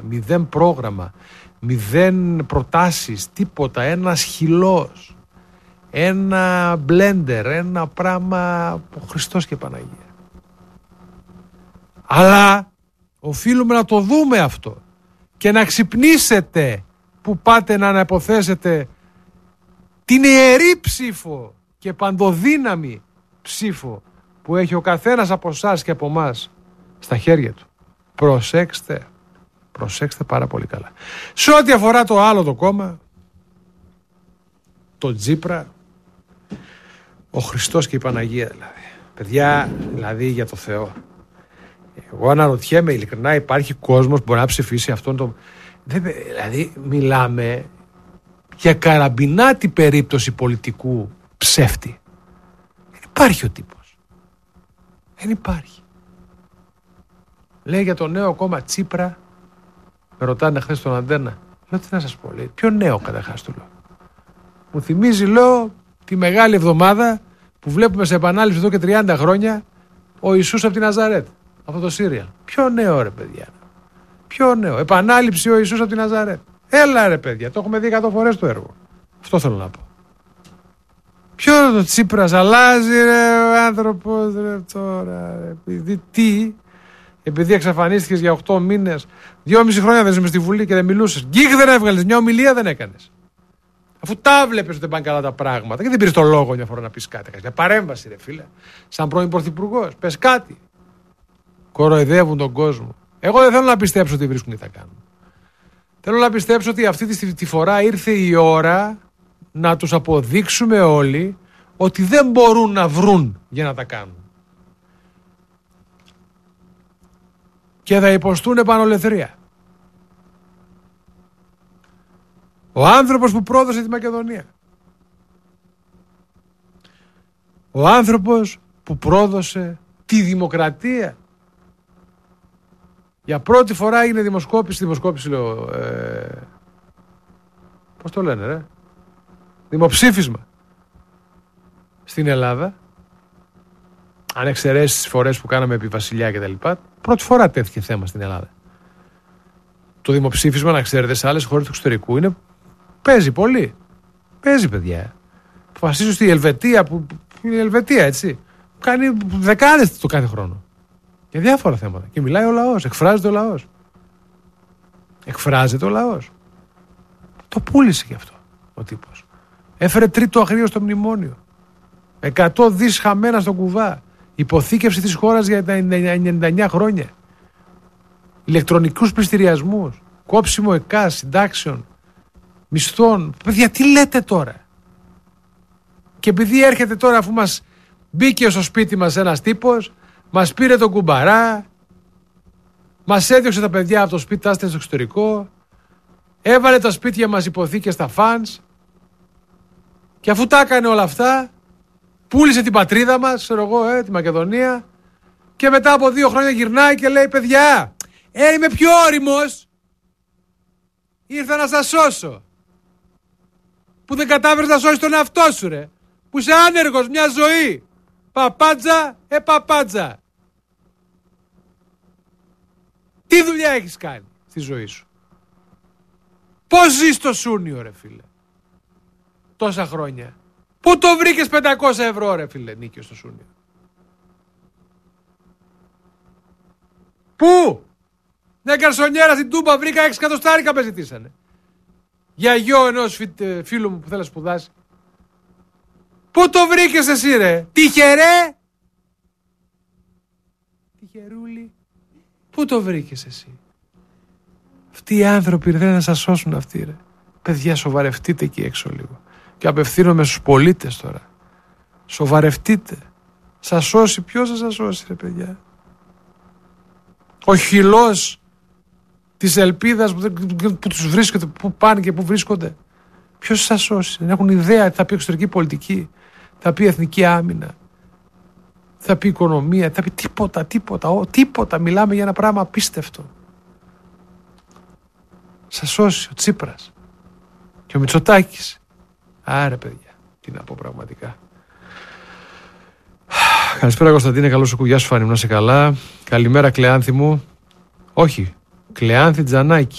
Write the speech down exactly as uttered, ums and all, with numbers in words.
μηδέν πρόγραμμα, μηδέν προτάσεις, τίποτα, ένας χυλός, ένα μπλέντερ, ένα πράγμα, ο Χριστός και Παναγία. Αλλά οφείλουμε να το δούμε αυτό και να ξυπνήσετε που πάτε να αναποθέσετε την ιερή ψήφο και παντοδύναμη ψήφο που έχει ο καθένας από εσάς και από εμάς στα χέρια του. Προσέξτε, προσέξτε πάρα πολύ καλά. Σε ό,τι αφορά το άλλο το κόμμα, το Τσίπρα, ο Χριστός και η Παναγία δηλαδή. Παιδιά, δηλαδή για το Θεό. Εγώ αναρωτιέμαι ειλικρινά, υπάρχει κόσμος που μπορεί να ψηφίσει αυτόν τον... Δηλαδή μιλάμε για καραμπινάτη περίπτωση πολιτικού ψεύτη. Δεν υπάρχει ο τύπος. Δεν υπάρχει. Λέει για το νέο κόμμα Τσίπρα, με ρωτάνε χθες στον Αντένα. Λέω τι να σας πω, λέει, ποιο νέο καταρχάς του λέω. Μου θυμίζει, λέω, τη Μεγάλη Εβδομάδα που βλέπουμε σε επανάληψη εδώ και τριάντα χρόνια ο Ιησούς από τη Ναζαρέτ. Αυτό το σύριαλ. Ποιο νέο ρε παιδιά. Ποιο νέο. Επανάληψη ο Ιησούς από τη Ναζαρέτ. Έλα ρε παιδιά. Το έχουμε δει εκατό φορές το έργο. Αυτό θέλω να πω. Ποιο το Τσίπρας αλλάζει ρε ο άνθρωπος ρε τώρα. Ρε, επειδή τι. Επειδή εξαφανίστηκες για οκτώ μήνες. Δυόμιση χρόνια δεν είσαι στη Βουλή και δεν μιλούσες. Γκίγκ δεν έβγαλες. Μια ομιλία δεν έκανες. Αφού τα βλέπεις ότι δεν πάνε καλά τα πράγματα. Και δεν πήρες το λόγο μια φορά να πεις κάτι. Για παρέμβαση ρε φίλε. Σαν πρώην πρωθυπουργός. Πες κάτι. Κοροϊδεύουν τον κόσμο. Εγώ δεν θέλω να πιστέψω ότι βρίσκουν τι θα κάνουν. Θέλω να πιστέψω ότι αυτή τη, τη φορά ήρθε η ώρα να τους αποδείξουμε όλοι ότι δεν μπορούν να βρουν για να τα κάνουν. Και θα υποστούν επανολεθρία. Ο άνθρωπος που πρόδωσε τη Μακεδονία. Ο άνθρωπος που πρόδωσε τη δημοκρατία. Για πρώτη φορά έγινε δημοσκόπηση, δημοσκόπηση λέω, ε, πώς το λένε ρε, δημοψήφισμα στην Ελλάδα, αν εξαιρέσεις τις φορές που κάναμε επί βασιλιά και τα λοιπά, πρώτη φορά τέθηκε θέμα στην Ελλάδα. Το δημοψήφισμα, να ξέρετε, σε άλλες χώρες του εξωτερικού είναι, παίζει πολύ, παίζει παιδιά. Αποφασίζω στη Ελβετία, που, που είναι η Ελβετία έτσι, κάνει δεκάδες το κάθε χρόνο. Για διάφορα θέματα. Και μιλάει ο λαός. Εκφράζεται ο λαός. Εκφράζεται ο λαός. Το πούλησε γι' αυτό ο τύπος. Έφερε τρίτο αγρίο στο μνημόνιο. Εκατό δις χαμένα στον κουβά. Υποθήκευση της χώρας για τα ενενήντα εννιά χρόνια. Ηλεκτρονικούς πληστηριασμούς. Κόψιμο ΕΚΑ, συντάξεων, μισθών. Παιδιά, τι λέτε τώρα. Και επειδή έρχεται τώρα, αφού μας μπήκε στο σπίτι μας ένας τύπος, μας πήρε τον κουμπαρά, μας έδιωξε τα παιδιά από το σπίτι, τα στο εξωτερικό, έβαλε τα σπίτια μας υποθήκες στα φανς και αφού τα έκανε όλα αυτά, πούλησε την πατρίδα μας, ξέρω εγώ, ε, τη Μακεδονία, και μετά από δύο χρόνια γυρνάει και λέει παιδιά, ε, είμαι πιο όριμος, ήρθα να σας σώσω. Που δεν κατάφερες να σώσεις τον εαυτό σου ρε, που είσαι άνεργος μια ζωή. Παπάντζα, ε παπάντζα. Τι δουλειά έχεις κάνει στη ζωή σου. Πώς ζεις στο Σούνιο ρε φίλε. Τόσα χρόνια. Πού το βρήκες πεντακόσια ευρώ ρε φίλε νίκιο στο Σούνιο. Πού. Μια καρσονιέρα στην Τούμπα βρήκα έξι εκατοστάρικα με ζητήσανε. Για γιο ενός φίλου μου που θέλει να σπουδάσει. Πού το βρήκες εσύ ρε. Τυχερέ. Τυχερούλη. Πού το βρήκες εσύ. Αυτοί οι άνθρωποι δεν να σας σώσουν αυτοί ρε. Παιδιά σοβαρευτείτε εκεί έξω λίγο. Και απευθύνομαι στους πολίτες τώρα. Σοβαρευτείτε. Σας σώσει. Ποιος θα σας σώσει ρε παιδιά. Ο χυλός της ελπίδας που, που τους βρίσκονται, που πάνε και που βρίσκονται. Ποιος θα σας σώσει. Δεν έχουν ιδέα τι θα πει εξωτερική πολιτική. Θα πει εθνική άμυνα. Θα πει οικονομία. Θα πει τίποτα, τίποτα. Ο, τίποτα. Μιλάμε για ένα πράγμα απίστευτο. Σας σώσει ο Τσίπρας. Και ο Μητσοτάκης. Άρα παιδιά. Τι να πω πραγματικά. Καλησπέρα Κωνσταντίνε. Καλώς σου κουγιά σου Φάνη. Να είσαι καλά. Καλημέρα Κλεάνθη μου. Όχι. Κλεάνθη Τζανάκη.